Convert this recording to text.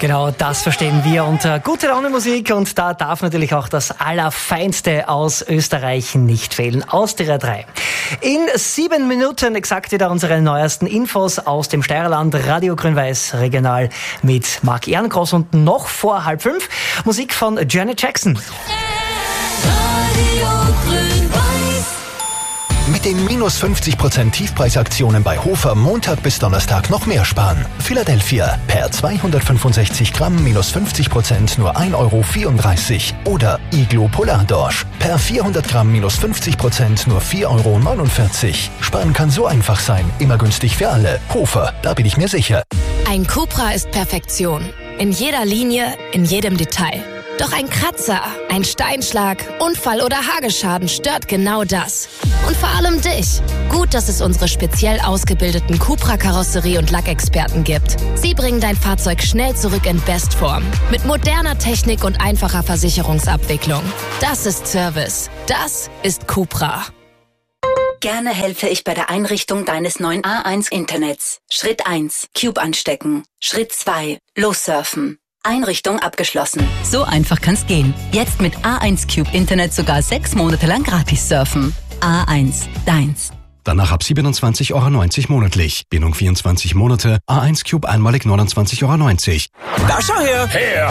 Genau, das verstehen wir unter gute Laune Musik und da darf natürlich auch das Allerfeinste aus Österreich nicht fehlen. Aus der 3. In 7 Minuten exakt wieder unsere neuesten Infos aus dem Steirerland. Radio Grün-Weiß Regional mit Marc Ehrenkross und noch vor 4:30 Musik von Janet Jackson. Mit den minus 50% Tiefpreisaktionen bei Hofer Montag bis Donnerstag noch mehr sparen. Philadelphia per 265 Gramm minus 50% nur 1,34 €. Oder Iglo Polardorsch per 400 Gramm minus 50% nur 4,49 €. Sparen kann so einfach sein, immer günstig für alle. Hofer, da bin ich mir sicher. Ein Cupra ist Perfektion. In jeder Linie, in jedem Detail. Doch ein Kratzer, ein Steinschlag, Unfall oder Hageschaden stört genau das. Und vor allem dich. Gut, dass es unsere speziell ausgebildeten Cupra-Karosserie- und Lackexperten gibt. Sie bringen dein Fahrzeug schnell zurück in Bestform. Mit moderner Technik und einfacher Versicherungsabwicklung. Das ist Service. Das ist Cupra. Gerne helfe ich bei der Einrichtung deines neuen A1-Internets. Schritt 1. Cube anstecken. Schritt 2. Lossurfen. Einrichtung abgeschlossen. So einfach kann's gehen. Jetzt mit A1 Cube Internet sogar 6 Monate lang gratis surfen. A1, deins. Danach ab 27,90 € monatlich. Bindung 24 Monate. A1 Cube einmalig 29,90 €. Da schau her!